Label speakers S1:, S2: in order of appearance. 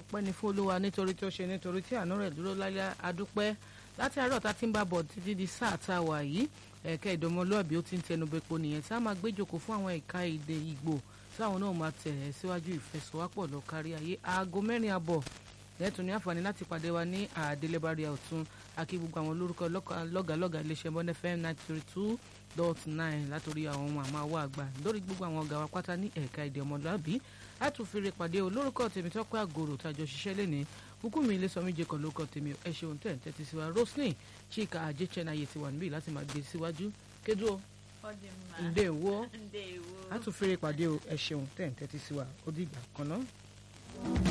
S1: ọpẹ́ ni fún Olúwa nítorí tí ó ṣe nítorí tí àánú rẹ̀ dúró lálẹ́ adúpẹ́ láti àárọ̀ tá ti ń bá bọ̀ títí di sáà tá a wà yìí ẹ̀ka ìdánmọlúàbí ó ti ń tẹnu bẹ́pọ̀ nìyẹn tí a máa gbé jókòó fún àwọn ẹ̀ka èdè Ìgbò tí àwọn náà máa tẹ̀ síwájú ìfẹsọ̀wápọ̀ lọ kárí ayé aago 4:00 lẹ́tùn ní àǹfààní láti pàdé wa ní àdélébárí ọ̀tún akí gbogbo àwọn olórúkọ lọ́gàlọ́gà iléeṣẹ́ Bond FM 92.9 látòrí àwọn ohun àmọ́ àwọ̀ àgbà lórí gbogbo àwọn ọ̀gá wa pátá ní ẹ̀ka èdè ọmọlúàbí àtúnfèrè pàdé olórúkọ tèmi Tọ́pẹ́ Àgòrò tàjọ ṣiṣẹ́ lẹ́ni Bùkúnmi Ilésọmí jẹ́kọ̀ lórúkọ tèmi ẹ ṣeun tẹ̀ ń tẹ́tí sí wa Roslyn Chika Ajéchẹ́náyé ti wà níbí láti máa gbé síwájú kédú ǹdèwọ́ àtúnfèrè pàdé ẹ ṣeun tẹ̀ ń tẹ́tí sí wa ó dìgbà kan náà.